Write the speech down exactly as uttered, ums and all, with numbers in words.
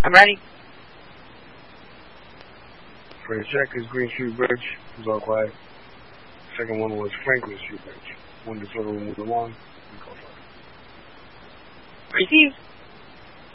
I'm ready. First check is Green Street Bridge. It was all quiet. Second one was Franklin Street Bridge. One disorder will move along. Receive.